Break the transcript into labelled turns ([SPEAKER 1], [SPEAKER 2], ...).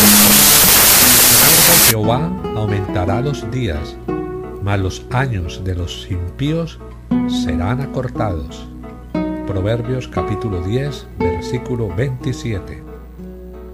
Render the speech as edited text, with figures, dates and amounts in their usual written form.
[SPEAKER 1] De Jehová aumentará los días, mas los años de los impíos serán acortados. Proverbios capítulo 10, versículo 27.